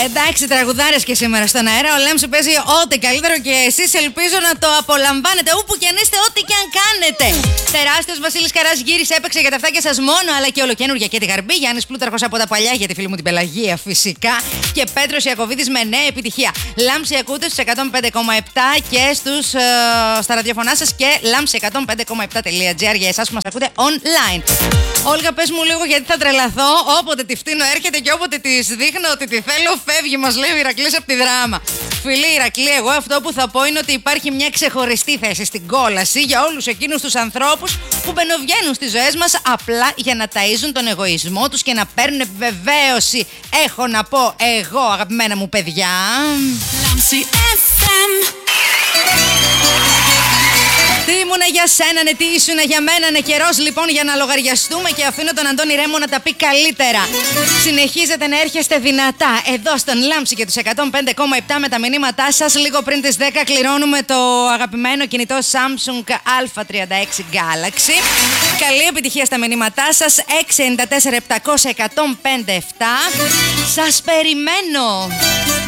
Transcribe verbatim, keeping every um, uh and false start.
Εντάξει, τραγουδάρες και σήμερα στον αέρα. Ο Λάμψη παίζει ό,τι καλύτερο και εσείς ελπίζω να το απολαμβάνετε. Όπου και αν είστε, ό,τι και αν κάνετε. Τεράστιος Βασίλης Καράς γύρισε, έπαιξε για τα αυτάκια σας μόνο, αλλά και ολοκαίνουργια και τη Γαρμπή. Γιάννης Πλούταρχος από τα παλιά για τη φίλη μου την Πελαγία φυσικά. Και Πέτρος Ιακωβίδης με νέα επιτυχία. Λάμψη ακούτε στους εκατόν πέντε κόμμα επτά και στους, ε, στα ραδιοφωνά σας και λάμψη εκατόν πέντε κόμμα επτά τελεία τζι άρ για εσάς που μας ακούτε online. Όλγα, πες μου λίγο γιατί θα τρελαθώ. Όποτε τη φτύνω έρχεται και όποτε τη δείχνω ότι τη θέλω, φεύγει, μας λέει ο Ηρακλής από τη Δράμα. Φίλοι Ηρακλή, εγώ αυτό που θα πω είναι ότι υπάρχει μια ξεχωριστή θέση στην κόλαση για όλους εκείνους τους ανθρώπους που μπαινοβγαίνουν στις ζωές μας απλά για να ταΐζουν τον εγωισμό τους και να παίρνουν επιβεβαίωση. Έχω να πω εγώ, αγαπημένα μου παιδιά. Λάμψη εφ εμ. Τι ήμουνα για σένα, ναι, τι ήσουνα για μένα, ναι, καιρός λοιπόν για να λογαριαστούμε και αφήνω τον Αντώνη Ρέμο να τα πει καλύτερα. Συνεχίζετε να έρχεστε δυνατά εδώ στον Λάμψη και τους εκατόν πέντε κόμμα επτά με τα μηνύματά σας. Λίγο πριν τις δέκα κληρώνουμε το αγαπημένο κινητό Samsung Α τριάντα έξι Galaxy. Καλή επιτυχία στα μηνύματά σας. έξι εννιά τέσσερα επτακόσια εκατόν πέντε επτά. Σας περιμένω.